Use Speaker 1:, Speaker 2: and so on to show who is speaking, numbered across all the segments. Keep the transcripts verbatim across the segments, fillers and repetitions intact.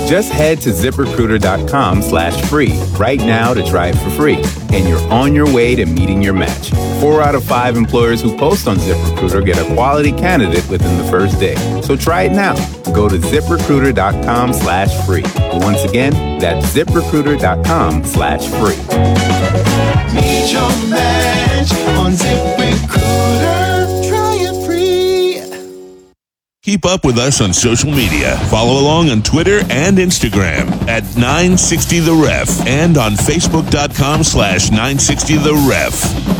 Speaker 1: Just head to ZipRecruiter.com slash free right now to try it for free, and you're on your way to meeting your match. Four out of five employers who post on ZipRecruiter get a quality candidate within the first day. So try it now. Go to ZipRecruiter.com slash free. Once again, that's ZipRecruiter.com slash free.
Speaker 2: Meet your match on ZipRecruiter. Try it free.
Speaker 3: Keep up with us on social media. Follow along on Twitter and Instagram at nine sixty the ref and on Facebook.com slash 960 the ref.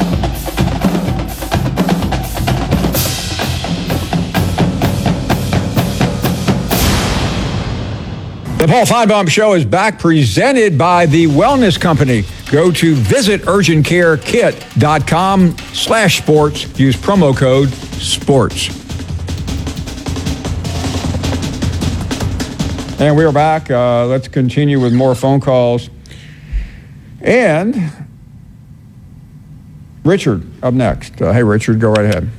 Speaker 4: The Paul Feinbaum Show is back, presented by the Wellness Company. Go to visit urgent care kit dot com slash sports. Use promo code SPORTS. And we are back. Uh, let's continue with more phone calls. And Richard up next. Uh, hey, Richard, go right ahead.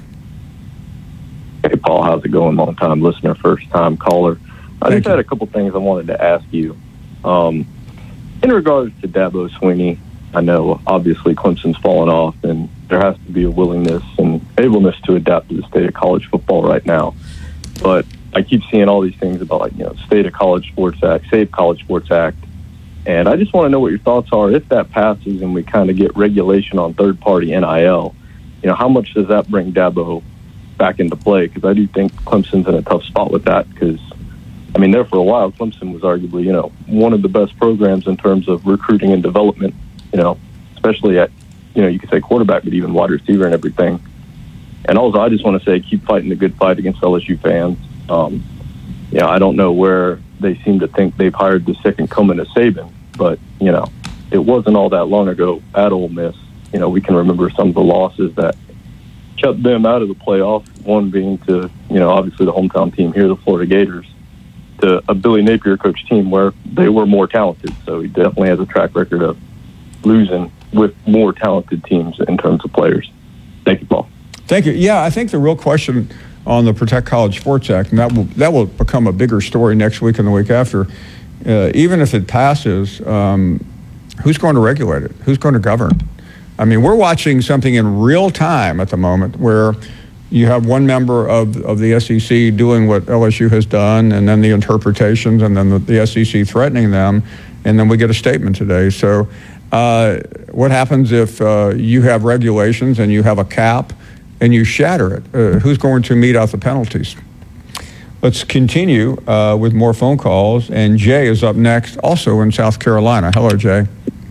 Speaker 5: Hey, Paul, how's it going? Long time listener, first time caller. I
Speaker 4: Thank
Speaker 5: just
Speaker 4: you.
Speaker 5: had a couple things I wanted to ask you. Um, in regards to Dabo Swinney, I know obviously Clemson's fallen off, and there has to be a willingness and ableness to adapt to the state of college football right now. But I keep seeing all these things about, like, you know, State of College Sports Act, Save College Sports Act. And I just want to know what your thoughts are. If that passes and we kind of get regulation on third-party N I L, you know, how much does that bring Dabo back into play? Because I do think Clemson's in a tough spot with that because, I mean, there for a while, Clemson was arguably, you know, one of the best programs in terms of recruiting and development, you know, especially at, you know, you could say quarterback, but even wide receiver and everything. And also, I just want to say keep fighting the good fight against L S U fans. Um, you know, I don't know where they seem to think they've hired the second coming of Saban, but, you know, it wasn't all that long ago at Ole Miss. You know, we can remember some of the losses that kept them out of the playoff, one being to, you know, obviously the hometown team here, the Florida Gators, to a Billy Napier coach team where they were more talented. So he definitely has a track record of losing with more talented teams in terms of players. Thank you, Paul.
Speaker 4: Thank you. Yeah, I think the real question on the Protect College Sports Act, and that will that will become a bigger story next week and the week after. Uh, even if it passes, um, who's going to regulate it? Who's going to govern? I mean, we're watching something in real time at the moment where you have one member of of the S E C doing what L S U has done, and then the interpretations, and then the, the S E C threatening them, and then we get a statement today. So uh, what happens if uh, you have regulations and you have a cap and you shatter it? Uh, who's going to mete out the penalties? Let's continue uh, with more phone calls, and Jay is up next, also in South Carolina. Hello, Jay.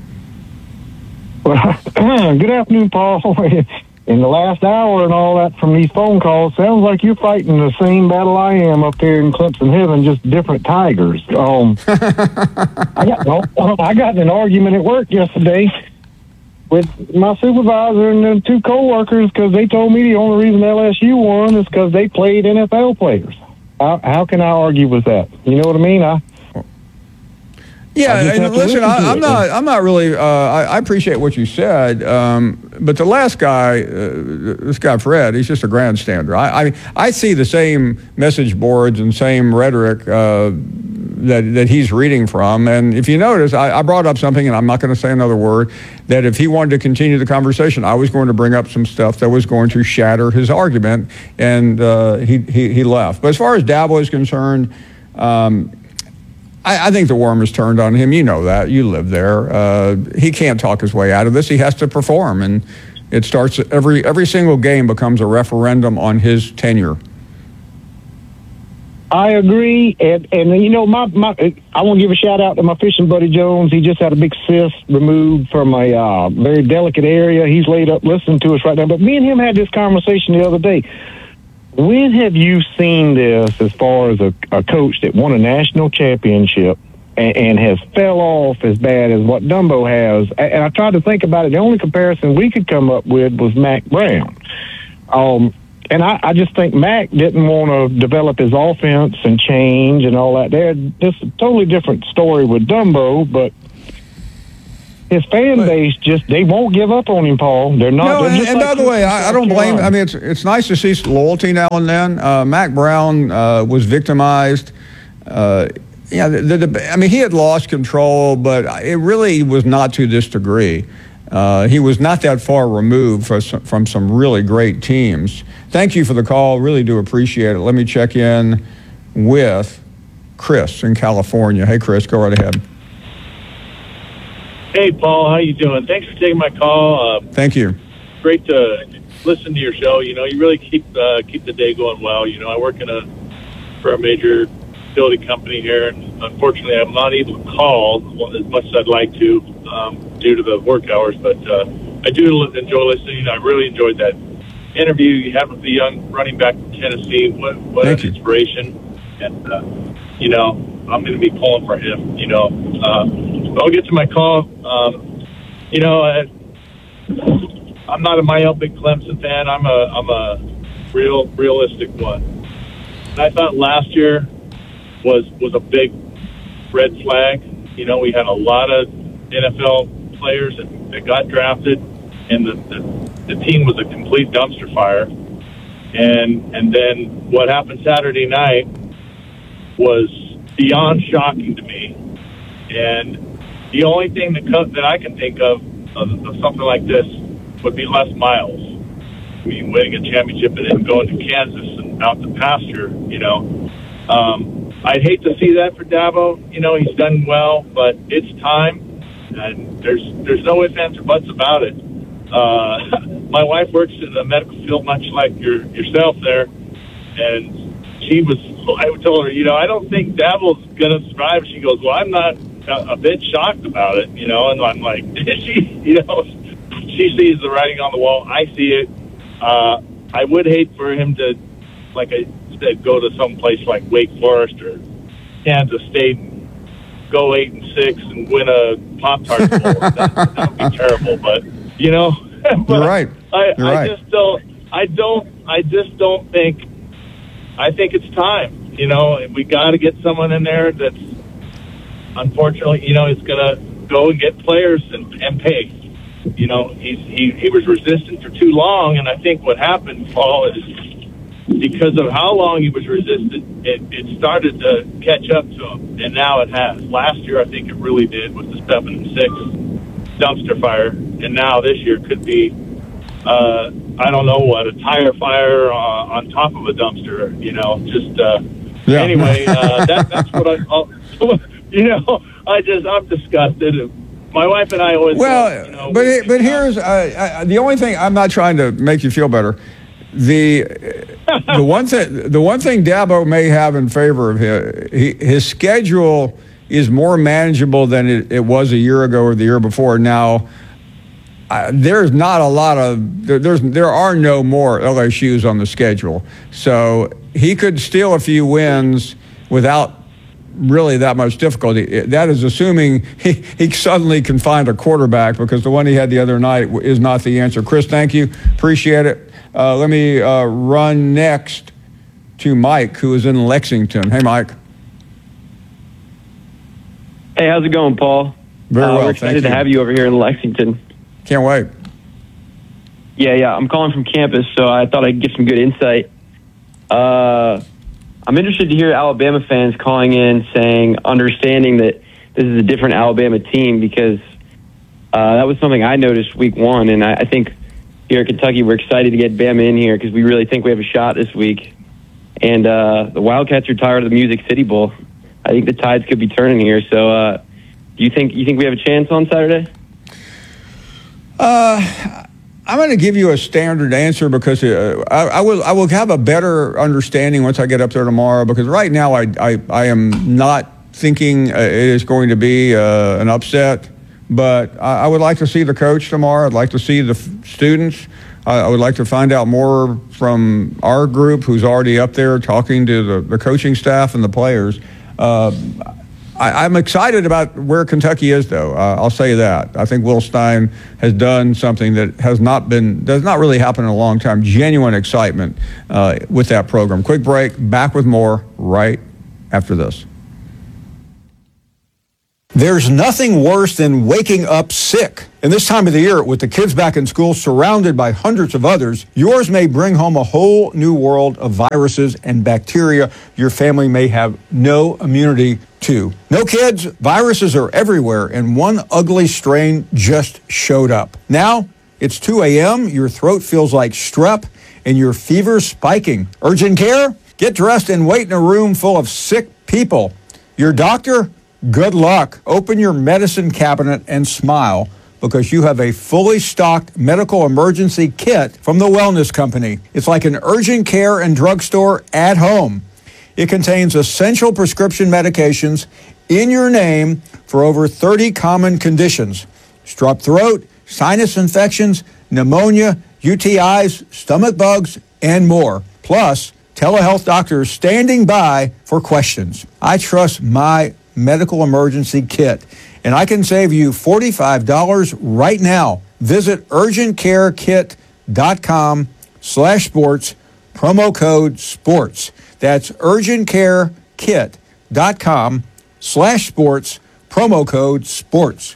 Speaker 6: Well, good afternoon, Paul. In the last hour and all that from these phone calls, sounds like you're fighting the same battle I am up here in Clemson Heaven, just different tigers. Um, I got well, I got in an argument at work yesterday with my supervisor and the two coworkers because they told me the only reason L S U won is because they played N F L players. How, how can I argue with that? You know what I mean? I
Speaker 4: Yeah,
Speaker 6: I
Speaker 4: and listen, I, I'm not. I'm not really. Uh, I, I appreciate what you said, um, but the last guy, uh, this guy Fred, he's just a grandstander. I, I, I see the same message boards and same rhetoric uh, that that he's reading from. And if you notice, I, I brought up something, and I'm not going to say another word. That if he wanted to continue the conversation, I was going to bring up some stuff that was going to shatter his argument, and uh, he, he he left. But as far as Dabo is concerned. Um, I, I think the worm is turned on him. You know that. You live there. Uh, he can't talk his way out of this. He has to perform, and it starts every every single game becomes a referendum on his tenure.
Speaker 6: I agree, and and you know, my, my I want to give a shout out to my fishing buddy Jones. He just had a big cyst removed from a uh, very delicate area. He's laid up listening to us right now. But me and him had this conversation the other day. When have you seen this as far as a, a coach that won a national championship and, and has fell off as bad as what Dumbo has? And I tried to think about it. The only comparison we could come up with was Mack Brown. Um, and I, I just think Mack didn't want to develop his offense and change and all that. They're just a totally different story with Dumbo, but his fan base just, they won't give up on him, Paul. They're not.
Speaker 4: No,
Speaker 6: they're
Speaker 4: and,
Speaker 6: just
Speaker 4: and
Speaker 6: like
Speaker 4: by the way, I, I don't blame,
Speaker 6: Carolina.
Speaker 4: I mean, it's it's nice to see loyalty now and then. Uh, Mack Brown uh, was victimized. Uh, yeah, the, the, I mean, he had lost control, but it really was not to this degree. Uh, he was not that far removed from some, from some really great teams. Thank you for the call. Really do appreciate it. Let me check in with Chris in California. Hey, Chris, go right ahead.
Speaker 7: Hey, Paul, how you doing? Thanks for taking my call. Uh,
Speaker 4: Thank you.
Speaker 7: Great to listen to your show. You know, you really keep uh, keep the day going well. You know, I work in a for a major utility company here, and unfortunately, I'm not able to call as much as I'd like to um, due to the work hours. But uh, I do enjoy listening. I really enjoyed that interview you had with the young running back from Tennessee. What, what an
Speaker 4: you.
Speaker 7: inspiration! And uh, you know, I'm going to be pulling for him. You know, uh, I'll get to my call. Um, you know, I, I'm not a my big Clemson fan. I'm a I'm a real realistic one. And I thought last year was was a big red flag. You know, we had a lot of N F L players that, that got drafted, and the, the the team was a complete dumpster fire. And and then what happened Saturday night was beyond shocking to me. And the only thing that co- that I can think of, of of something like this would be Les Miles. I mean, winning a championship and then going to Kansas and out to pasture. You know. Um, I'd hate to see that for Dabo. You know, he's done well, but it's time, and there's there's no ifs, ands, or buts about it. Uh, my wife works in the medical field, much like your, yourself there, and she was. I told her, you know, I don't think Dabo's going to survive. She goes, well, I'm not a, a bit shocked about it, you know, and I'm like, she, you know, she sees the writing on the wall. I see it. Uh, I would hate for him to, like I said, go to some place like Wake Forest or Kansas State and go eight and six and win a Pop-Tart bowl. that, that would be terrible, but you know, but
Speaker 4: You're right.
Speaker 7: I,
Speaker 4: You're
Speaker 7: I
Speaker 4: right.
Speaker 7: just don't. I don't. I just don't think. I think it's time. You know, we got to get someone in there that's, unfortunately, you know, is going to go and get players and, and pay. You know, he's, he he was resistant for too long, and I think what happened, Paul, is because of how long he was resistant, it, it started to catch up to him, and now it has. Last year, I think it really did with the seven and six dumpster fire, and now this year could be, uh, I don't know what, a tire fire uh, on top of a dumpster. You know, just uh,
Speaker 4: Yeah.
Speaker 7: anyway. Uh, that, that's what I. I'll, you know, I just I'm disgusted. My wife and I always.
Speaker 4: Well,
Speaker 7: you know,
Speaker 4: but
Speaker 7: we,
Speaker 4: it, but here's uh, I, the only thing. I'm not trying to make you feel better. The the one thing the one thing Dabo may have in favor of his he, his schedule is more manageable than it, it was a year ago or the year before. Now, uh, there's not a lot of there, there's there are no more L S Us on the schedule, so he could steal a few wins without really that much difficulty. That is assuming he, he suddenly can find a quarterback, because the one he had the other night is not the answer. Chris, thank you. Appreciate it. Uh, let me uh, run next to Mike, who is in Lexington. Hey, Mike.
Speaker 8: Hey, how's it going, Paul?
Speaker 4: Very
Speaker 8: uh,
Speaker 4: well,
Speaker 8: We're excited
Speaker 4: thank
Speaker 8: to
Speaker 4: you.
Speaker 8: have you over here in Lexington.
Speaker 4: Can't wait.
Speaker 8: Yeah, yeah. I'm calling from campus, so I thought I'd get some good insight. Uh, I'm interested to hear Alabama fans calling in saying, understanding that this is a different Alabama team, because uh, that was something I noticed week one, and I, I think here at Kentucky we're excited to get Bama in here because we really think we have a shot this week. And uh, the Wildcats are tired of the Music City Bowl. I think the tides could be turning here. So, uh, do you think you think we have a chance on Saturday?
Speaker 4: Uh, I'm going to give you a standard answer because uh, I, I will I will have a better understanding once I get up there tomorrow. Because right now I I, I am not thinking uh, it is going to be uh, an upset. But I, I would like to see the coach tomorrow. I'd like to see the f- students. I, I would like to find out more from our group who's already up there talking to the, the coaching staff and the players. Uh, I, I'm excited about where Kentucky is, though. Uh, I'll say that. I think Will Stein has done something that has not been, does not really happen in a long time. Genuine excitement uh, with that program. Quick break. Back with more right after this. There's nothing worse than waking up sick. And this time of the year, with the kids back in school surrounded by hundreds of others, yours may bring home a whole new world of viruses and bacteria your family may have no immunity to. No, kids, viruses are everywhere, and one ugly strain just showed up. Now, it's two a.m., your throat feels like strep, and your fever's spiking. Urgent care? Get dressed and wait in a room full of sick people. Your doctor? Good luck. Open your medicine cabinet and smile, because you have a fully stocked medical emergency kit from the Wellness Company. It's like an urgent care and drugstore at home. It contains essential prescription medications in your name for over thirty common conditions: strep throat, sinus infections, pneumonia, U T Is, stomach bugs, and more. Plus, telehealth doctors standing by for questions. I trust my medical emergency kit, and I can save you forty-five dollars right now. Visit urgentcarekit.com slash sports, promo code sports. That's urgentcarekit.com slash sports, promo code sports.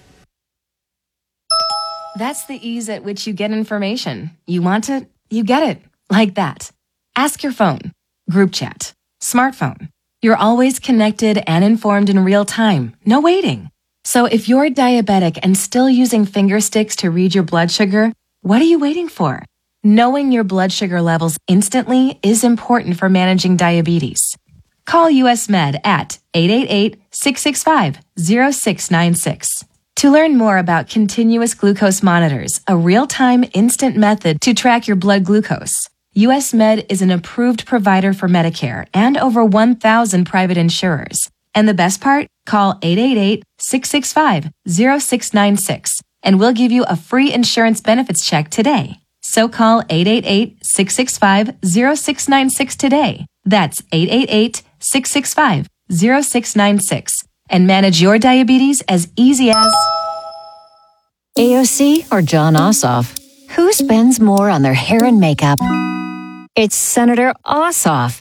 Speaker 9: That's the ease at which you get information. You want it, you get it, like that. Ask your phone, group chat, smartphone. You're always connected and informed in real time. No waiting. So if you're diabetic and still using finger sticks to read your blood sugar, what are you waiting for? Knowing your blood sugar levels instantly is important for managing diabetes. Call U S Med at eight eight eight, six six five, zero six nine six. To learn more about continuous glucose monitors, a real-time instant method to track your blood glucose, U S Med is an approved provider for Medicare and over one thousand private insurers. And the best part? Call eight eight eight, six six five, zero six nine six and we'll give you a free insurance benefits check today. So call eight eight eight, six six five, zero six nine six today. That's eight eight eight, six six five, zero six nine six and manage your diabetes as easy as
Speaker 10: A O C or John Ossoff? Who spends more on their hair and makeup? It's Senator Ossoff.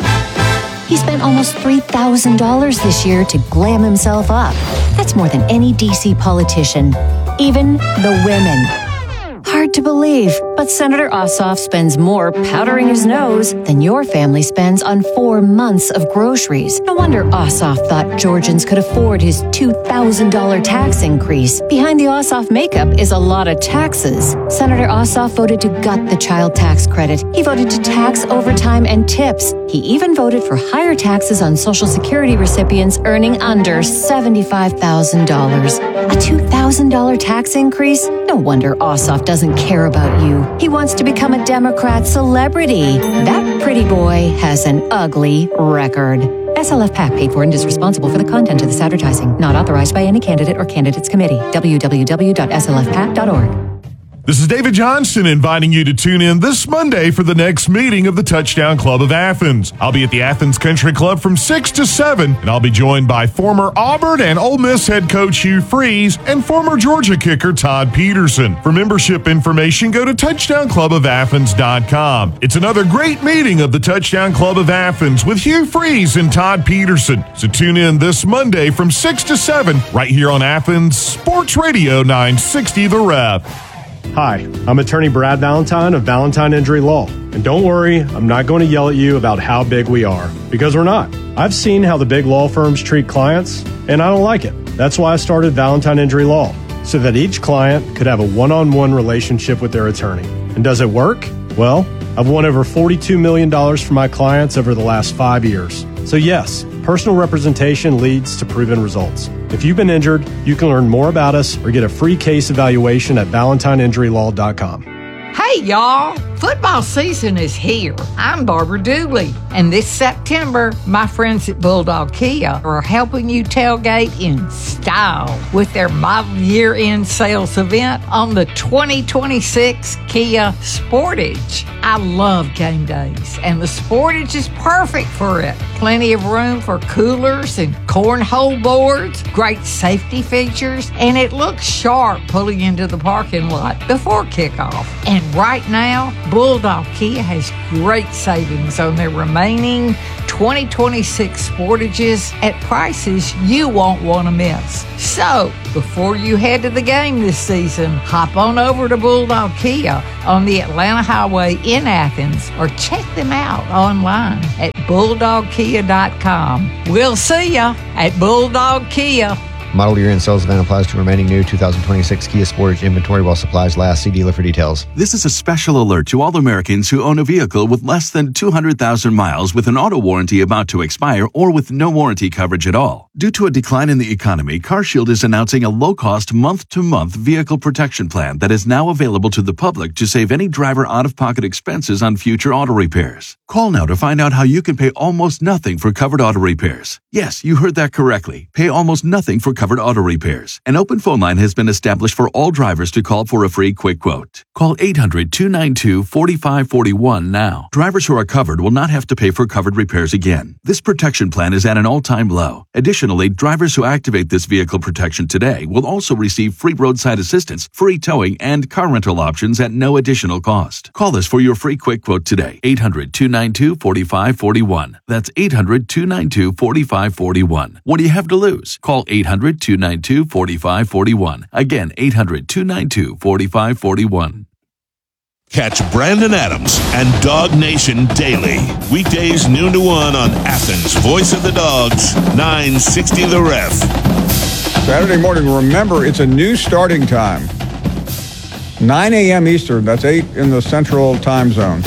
Speaker 10: He spent almost three thousand dollars this year to glam himself up. That's more than any D C politician, even the women. Hard to believe, but Senator Ossoff spends more powdering his nose than your family spends on four months of groceries. No wonder Ossoff thought Georgians could afford his two thousand dollars tax increase. Behind the Ossoff makeup is a lot of taxes. Senator Ossoff voted to gut the child tax credit. He voted to tax overtime and tips. He even voted for higher taxes on Social Security recipients earning under seventy-five thousand dollars. A two thousand dollars tax increase? No wonder Ossoff doesn't care about you. He wants to become a Democrat celebrity. That pretty boy has an ugly record. S L F PAC paid for and is responsible for the content of this advertising. Not authorized by any candidate or candidates committee. w w w dot s l f pac dot org.
Speaker 11: This is David Johnston inviting you to tune in this Monday for the next meeting of the Touchdown Club of Athens. I'll be at the Athens Country Club from six to seven, and I'll be joined by former Auburn and Ole Miss head coach Hugh Freeze and former Georgia kicker Todd Peterson. For membership information, go to touchdown club of athens dot com. It's another great meeting of the Touchdown Club of Athens with Hugh Freeze and Todd Peterson. So tune in this Monday from six to seven right here on Athens Sports Radio nine sixty The Ref.
Speaker 12: Hi, I'm attorney Brad Valentine of Valentine Injury Law. And don't worry, I'm not going to yell at you about how big we are, because we're not. I've seen how the big law firms treat clients, and I don't like it. That's why I started Valentine Injury Law, so that each client could have a one-on-one relationship with their attorney. And does it work? Well, I've won over forty-two million dollars for my clients over the last five years. So yes, personal representation leads to proven results. If you've been injured, you can learn more about us or get a free case evaluation at valentine injury law dot com.
Speaker 13: Hey, y'all. Football season is here. I'm Barbara Dooley, and this September, my friends at Bulldog Kia are helping you tailgate in style with their model year-end sales event on the twenty twenty-six Kia Sportage. I love game days, and the Sportage is perfect for it. Plenty of room for coolers and cornhole boards, great safety features, and it looks sharp pulling into the parking lot before kickoff. And right now, Bulldog Kia has great savings on their remaining twenty twenty-six Sportages at prices you won't want to miss. So, before you head to the game this season, hop on over to Bulldog Kia on the Atlanta Highway in Athens or check them out online at bulldog kia dot com. We'll see ya at Bulldog Kia.
Speaker 14: Model year and sales event applies to remaining new two thousand twenty-six Kia Sportage inventory while supplies last. See dealer for details.
Speaker 15: This is a special alert to all Americans who own a vehicle with less than two hundred thousand miles with an auto warranty about to expire or with no warranty coverage at all. Due to a decline in the economy, CarShield is announcing a low-cost month-to-month vehicle protection plan that is now available to the public to save any driver out-of-pocket expenses on future auto repairs. Call now to find out how you can pay almost nothing for covered auto repairs. Yes, you heard that correctly. Pay almost nothing for covered auto repairs. An open phone line has been established for all drivers to call for a free quick quote. Call eight hundred, two nine two, four five four one now. Drivers who are covered will not have to pay for covered repairs again. This protection plan is at an all-time low. Additionally, drivers who activate this vehicle protection today will also receive free roadside assistance, free towing, and car rental options at no additional cost. Call us for your free quick quote today. eight hundred, two nine two, four five four one. That's eight hundred, two nine two, four five four one. What do you have to lose? Call eight hundred, two nine two, four five four one. Again, eight hundred, two nine two, four five four one.
Speaker 3: Catch Brandon Adams and Dog Nation daily. Weekdays noon to one on Athens' Voice of the Dogs, nine sixty The Ref.
Speaker 4: Saturday morning, remember, it's a new starting time. nine a.m. Eastern, that's eight in the Central Time Zone.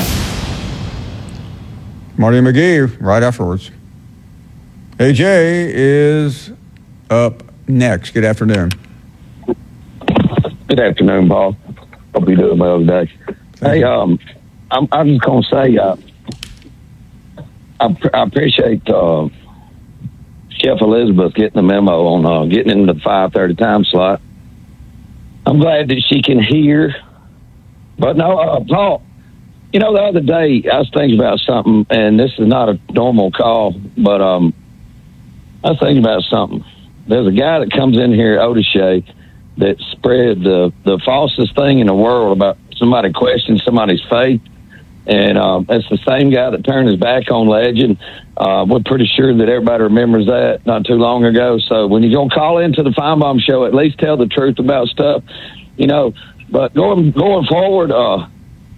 Speaker 4: Marty McGee, right afterwards. A J is up next. Good afternoon.
Speaker 16: Good afternoon, Paul. Hope you're doing well today. Hey, um, I'm, I'm just going to say, uh, I, I appreciate uh, Chef Elizabeth getting the memo on uh, getting into the five thirty time slot. I'm glad that she can hear. But no, uh, Paul, you know, the other day I was thinking about something, and this is not a normal call, but um, I was thinking about something. There's a guy that comes in here, Otishay, that spread the, the falsest thing in the world about somebody questioning somebody's faith. And um, that's the same guy that turned his back on Legend. Uh, we're pretty sure that everybody remembers that not too long ago. So when you're going to call into the Feinbaum Show, at least tell the truth about stuff, you know. But going going forward, uh,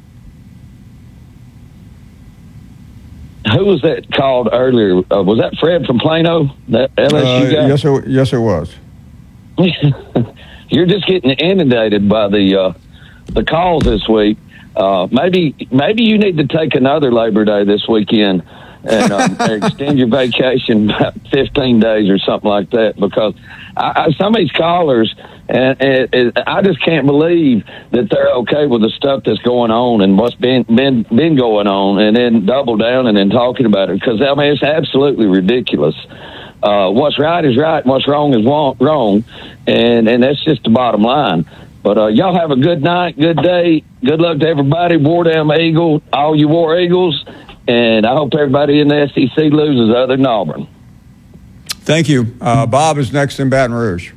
Speaker 16: who was that called earlier? Uh, was that Fred from Plano, that L S U
Speaker 4: uh,
Speaker 16: guy?
Speaker 4: Yes, it, yes, it was.
Speaker 16: You're just getting inundated by the uh, the calls this week. Uh, maybe maybe you need to take another Labor Day this weekend and um, extend your vacation about fifteen days or something like that, because I, I, some of these callers, and, and, and I just can't believe that they're okay with the stuff that's going on and what's been been been going on, and then double down and then talking about it, because I mean it's absolutely ridiculous. Uh, what's right is right, and what's wrong is wrong, and and that's just the bottom line. But uh, y'all have a good night, good day. Good luck to everybody. War Damn Eagle, all you War Eagles. And I hope everybody in the S E C loses other than Auburn.
Speaker 4: Thank you. Uh, Bob is next in Baton Rouge.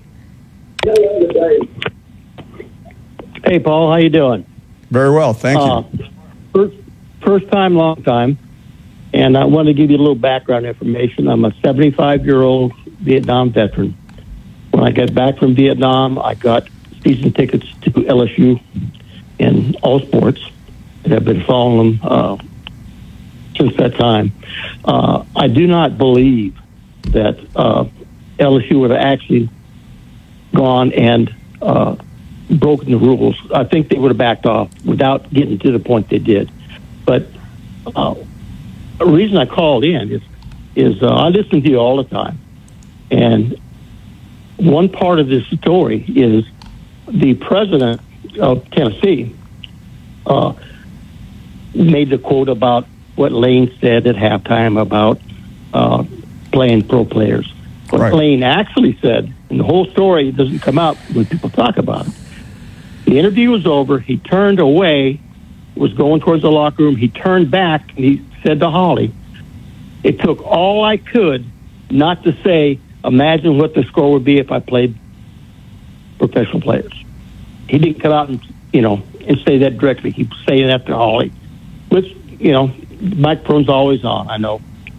Speaker 17: Hey, Paul. How you doing?
Speaker 4: Very well. Thank you.
Speaker 17: Uh, first, first time, long time. And I want to give you a little background information. I'm a seventy-five-year-old Vietnam veteran. When I got back from Vietnam, I got season tickets to L S U in all sports, and I've been following them uh, since that time. Uh, I do not believe that uh, L S U would have actually gone and uh, broken the rules. I think they would have backed off without getting to the point they did. But uh, the reason I called in is, is uh, I listen to you all the time, and one part of this story is the president of Tennessee uh, made the quote about what Lane said at halftime about uh, playing pro players. What right. Lane actually said, and the whole story doesn't come out when people talk about it. The interview was over. He turned away, was going towards the locker room. He turned back, and he said to Holly, "It took all I could not to say, imagine what the score would be if I played professional players." He didn't come out and, you know, and say that directly. He was saying that to Holly, which, you know, microphone's always on, I know.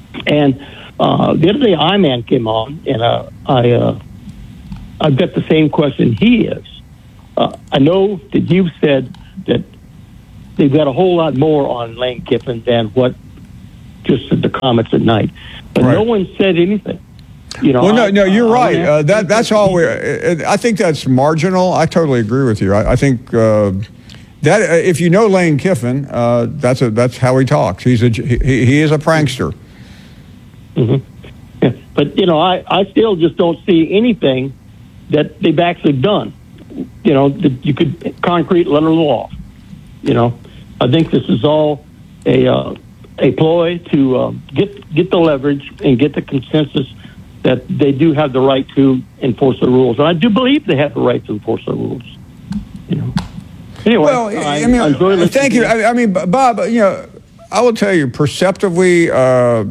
Speaker 17: And uh, the other day, I-Man came on, and uh, I, uh, I've got the same question he is. Uh, I know that you've said that they've got a whole lot more on Lane Kiffin than what just the comments at night. But
Speaker 4: right.
Speaker 17: no one said anything. You know,
Speaker 4: well, no,
Speaker 17: I,
Speaker 4: no, you're
Speaker 17: I,
Speaker 4: right.
Speaker 17: I
Speaker 4: Uh, that that's all we. I think that's marginal. I totally agree with you. I, I think uh, that uh, if you know Lane Kiffin, uh, that's a that's how he talks. He's a he, he is a prankster.
Speaker 17: Mm-hmm. Yeah. But you know, I, I still just don't see anything that they've actually done. You know, that you could concrete letter of the law. You know, I think this is all a uh, a ploy to uh, get get the leverage and get the consensus that they do have the right to enforce the rules. And I do believe they have the right to enforce the rules. You know. Anyway,
Speaker 4: well, I, I mean, I thank you. I, I mean, Bob, you know, I will tell you, perceptively, uh,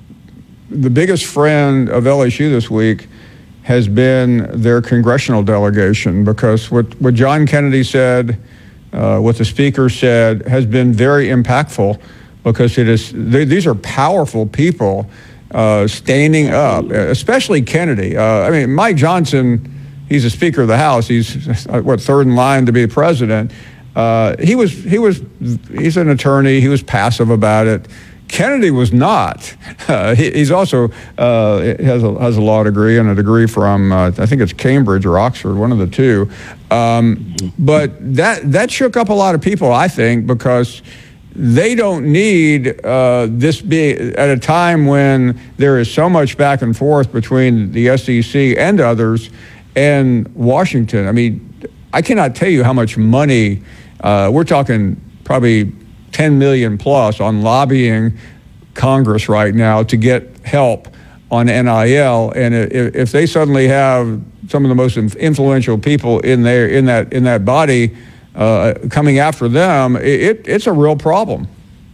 Speaker 4: the biggest friend of L S U this week has been their congressional delegation, because what, what John Kennedy said, uh, what the speaker said, has been very impactful, because it is they, these are powerful people uh, standing up, especially Kennedy. Uh, I mean, Mike Johnson, he's the Speaker of the House. He's what, third in line to be the president. Uh, he was he was he's an attorney. He was passive about it. Kennedy was not. Uh, he, he's also uh, has a has a law degree and a degree from uh, I think it's Cambridge or Oxford, one of the two. Um, but that that shook up a lot of people, I think, because they don't need uh, this be at a time when there is so much back and forth between the S E C and others and Washington. I mean, I cannot tell you how much money uh, we're talking, probably ten million plus on lobbying Congress right now to get help on N I L. And if, if they suddenly have some of the most influential people in there in that in that body uh, coming after them, it, it's a real problem.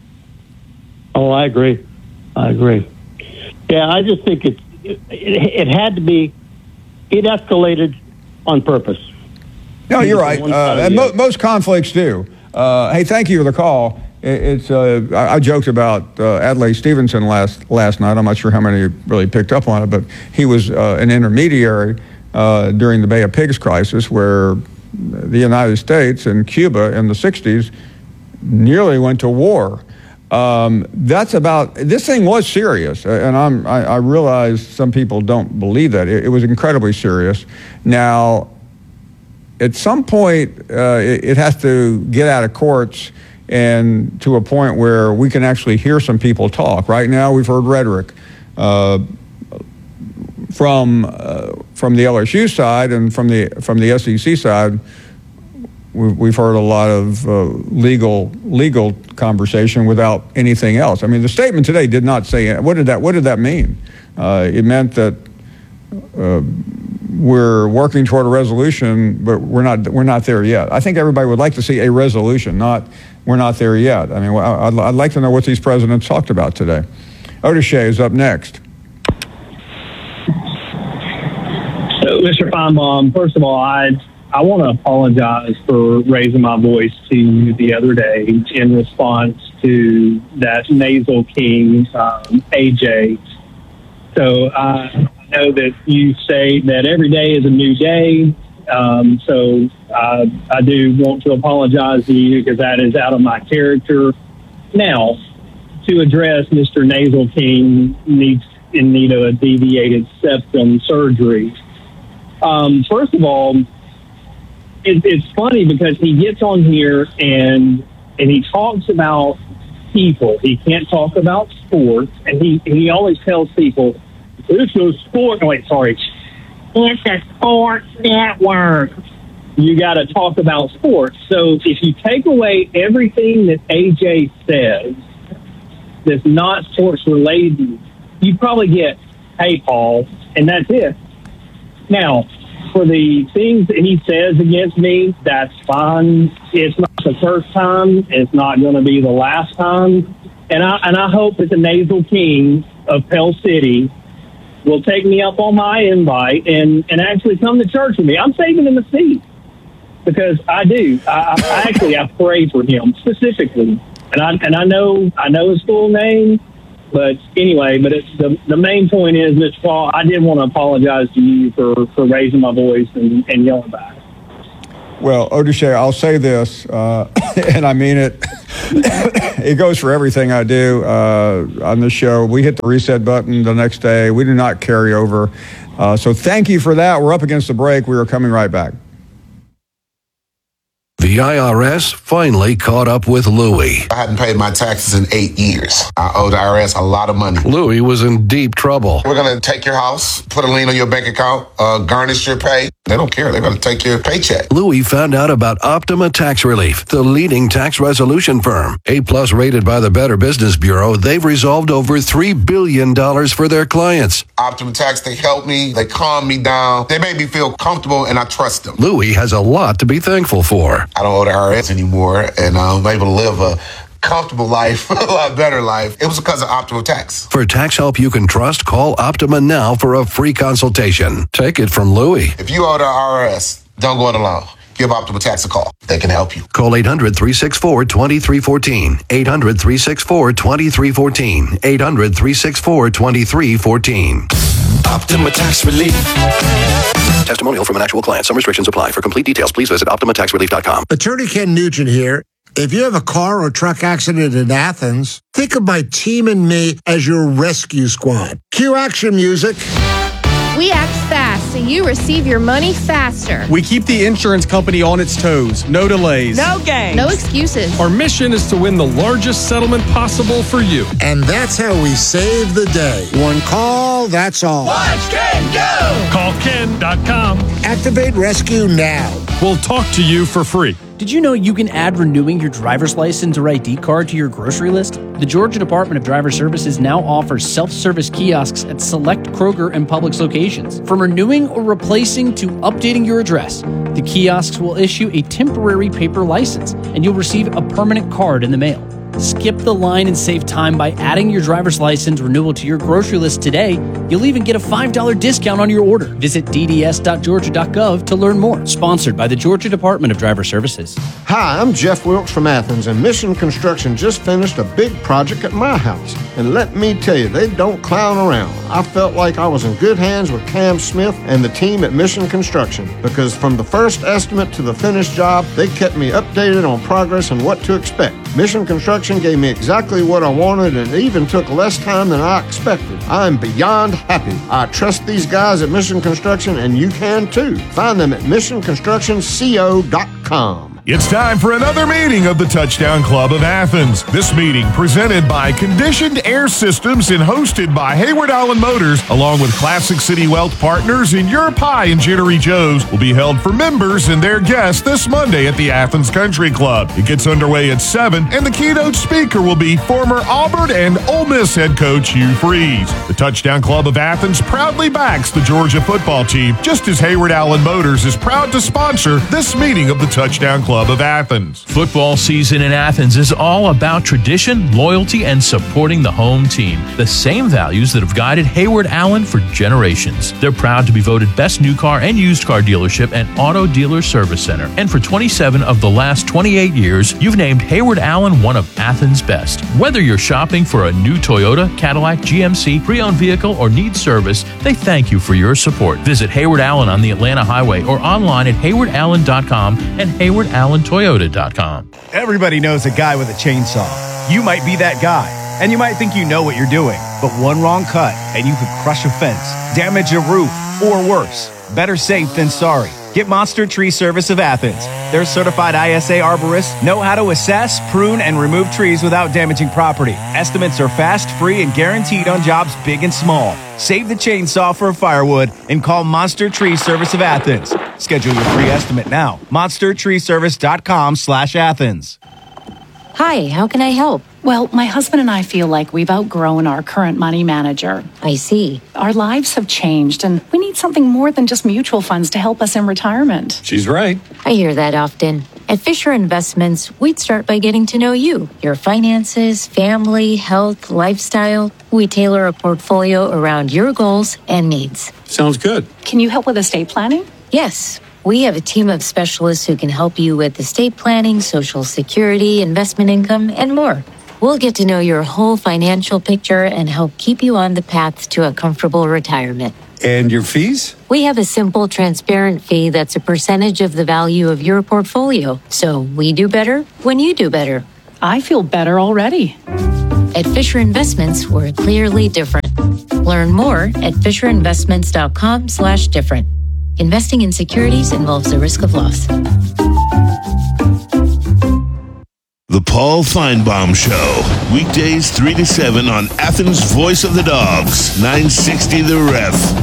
Speaker 17: Oh, I agree. I agree. Yeah, I just think it it, it had to be. It escalated on purpose.
Speaker 4: No, you're right. Uh, and mo- most conflicts do. Uh, hey, thank you for the call. It's uh, I, I joked about uh, Adlai Stevenson last last night. I'm not sure how many really picked up on it, but he was uh, an intermediary uh, during the Bay of Pigs crisis, where the United States and Cuba in the sixties nearly went to war. Um, that's about, this thing was serious, and I'm, I, I realize some people don't believe that. It, it was incredibly serious. Now, at some point, uh, it, it has to get out of courts and to a point where we can actually hear some people talk. Right now, we've heard rhetoric uh, from uh, from the L S U side and from the from the S E C side. We've, we've heard a lot of uh, legal legal conversation without anything else. I mean, the statement today did not say, what did that what did that mean? Uh, it meant that uh, we're working toward a resolution, but we're not we're not there yet. I think everybody would like to see a resolution, not we're not there yet. I mean, I'd, I'd like to know what these presidents talked about today. Otis Shea is up next.
Speaker 18: So, Mister Feinbaum, first of all, I I want to apologize for raising my voice to you the other day in response to that Nasal King, um, A J. So I know that you say that every day is a new day. Um, so uh, I do want to apologize to you because that is out of my character. Now, to address Mister Nasal King needs in need of a deviated septum surgery. Um, first of all, it, it's funny because he gets on here and and he talks about people. He can't talk about sports, and he he always tells people, "It's a sport." No, wait, sorry. It's a sports network. You got to talk about sports. So if you take away everything that A J says that's not sports related, you probably get, "Hey, Paul," and that's it. Now, for the things that he says against me, that's fine. It's not the first time. It's not going to be the last time. And I and I hope that the Nasal King of Pell City will take me up on my invite and, and actually come to church with me. I'm saving him a seat because I do. I, I actually I pray for him specifically, and I and I know I know his full name, But anyway, but it's the the main point is, Mister Paul, I did want to apologize to you for, for raising my voice and, and yelling back.
Speaker 4: Well, Odisha, I'll say this, uh, and I mean it. It goes for everything I do uh, on this show. We hit the reset button the next day. We do not carry over. Uh, so thank you for that. We're up against the break. We are coming right back.
Speaker 19: The I R S finally caught up with Louie.
Speaker 20: I hadn't paid my taxes in eight years. I owe the I R S a lot of money.
Speaker 19: Louie was in deep trouble.
Speaker 20: We're going to take your house, put a lien on your bank account, uh, garnish your pay. They don't care. They're going to take your paycheck.
Speaker 19: Louie found out about Optima Tax Relief, the leading tax resolution firm. A-plus rated by the Better Business Bureau, they've resolved over three billion dollars for their clients.
Speaker 20: Optima Tax, they helped me. They calmed me down. They made me feel comfortable, and I trust them.
Speaker 19: Louie has a lot to be thankful for.
Speaker 20: I don't owe the I R S anymore, and I'm able to live a comfortable life, a lot better life. It was because of Optima Tax.
Speaker 19: For tax help you can trust, call Optima now for a free consultation. Take it from Louie.
Speaker 20: If you owe the I R S, don't go it alone. Give Optima Tax a call. They can help you.
Speaker 19: Call eight hundred, three six four, two three one four. eight hundred, three six four, two three one four. eight hundred, three six four, two three one four.
Speaker 21: Optima Tax Relief.
Speaker 19: Testimonial from an actual client. Some restrictions apply. For complete details, please visit optima tax relief dot com.
Speaker 22: Attorney Ken Nugent here. If you have a car or truck accident in Athens, think of my team and me as your rescue squad. Cue action music.
Speaker 23: We act fast so you receive your money faster.
Speaker 24: We keep the insurance company on its toes. No delays.
Speaker 23: No games. No excuses.
Speaker 24: Our mission is to win the largest settlement possible for you.
Speaker 22: And that's how we save the day. One call, that's all.
Speaker 2: Watch Ken go!
Speaker 24: Call ken dot com.
Speaker 22: Activate rescue now.
Speaker 24: We'll talk to you for free.
Speaker 25: Did you know you can add renewing your driver's license or I D card to your grocery list? The Georgia Department of Driver Services now offers self-service kiosks at select Kroger and Publix locations. From renewing or replacing to updating your address, the kiosks will issue a temporary paper license, and you'll receive a permanent card in the mail. Skip the line and save time by adding your driver's license renewal to your grocery list today. You'll even get a five dollars discount on your order. Visit d d s dot georgia dot gov to learn more. Sponsored by the Georgia Department of Driver Services.
Speaker 26: Hi, I'm Jeff Wilkes from Athens, and Mission Construction just finished a big project at my house. And let me tell you, they don't clown around. I felt like I was in good hands with Cam Smith and the team at Mission Construction, because from the first estimate to the finished job, they kept me updated on progress and what to expect. Mission Construction gave me exactly what I wanted, and it even took less time than I expected. I'm beyond happy. I trust these guys at Mission Construction, and you can too. Find them at mission construction co dot com.
Speaker 11: It's time for another meeting of the Touchdown Club of Athens. This meeting, presented by Conditioned Air Systems and hosted by Hayward Allen Motors, along with Classic City Wealth Partners and Your Pie and Jittery Joe's, will be held for members and their guests this Monday at the Athens Country Club. It gets underway at seven, and the keynote speaker will be former Auburn and Ole Miss head coach Hugh Freeze. The Touchdown Club of Athens proudly backs the Georgia football team, just as Hayward Allen Motors is proud to sponsor this meeting of the Touchdown Club of Athens.
Speaker 27: Football season in Athens is all about tradition, loyalty, and supporting the home team. The same values that have guided Hayward Allen for generations. They're proud to be voted best new car and used car dealership and auto dealer service center. And for twenty-seven of the last twenty-eight years, you've named Hayward Allen one of Athens' best. Whether you're shopping for a new Toyota, Cadillac, G M C, pre-owned vehicle, or need service, they thank you for your support. Visit Hayward Allen on the Atlanta Highway or online at hayward allen dot com and hayward allen toyota dot com.
Speaker 28: Everybody knows a guy with a chainsaw. You might be that guy, and you might think you know what you're doing, but one wrong cut and you could crush a fence, damage a roof, or worse. Better safe than sorry. Get Monster Tree Service of Athens. Their certified I S A arborists know how to assess, prune, and remove trees without damaging property. Estimates are fast, free, and guaranteed on jobs big and small. Save the chainsaw for firewood and call Monster Tree Service of Athens. Schedule your free estimate now. monster tree service dot com slash Athens.
Speaker 29: Hi, how can I help?
Speaker 30: Well, my husband and I feel like we've outgrown our current money manager.
Speaker 29: I see.
Speaker 30: Our lives have changed, and we need something more than just mutual funds to help us in retirement.
Speaker 24: She's right.
Speaker 29: I hear that often. At Fisher Investments, we'd start by getting to know you, your finances, family, health, lifestyle. We tailor a portfolio around your goals and needs.
Speaker 24: Sounds good.
Speaker 30: Can you help with estate planning?
Speaker 29: Yes. We have a team of specialists who can help you with estate planning, Social Security, investment income, and more. We'll get to know your whole financial picture and help keep you on the path to a comfortable retirement.
Speaker 1: And your fees?
Speaker 29: We have a simple, transparent fee that's a percentage of the value of your portfolio. So we do better when you do better.
Speaker 30: I feel better already.
Speaker 29: At Fisher Investments, we're clearly different. Learn more at FisherInvestments.com slash different. Investing in securities involves a risk of loss.
Speaker 3: The Paul Feinbaum Show. Weekdays three to seven on Athens' Voice of the Dogs. nine sixty The Ref.